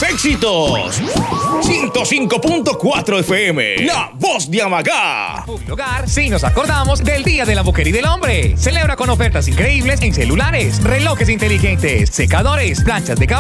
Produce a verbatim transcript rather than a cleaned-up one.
éxitos. ciento cinco punto cuatro F M, La Voz de Amagá. Hogar, sí nos acordamos del Día de la Mujer y del Hombre. Celebra con ofertas increíbles en celulares, relojes inteligentes, secadores, planchas de cabello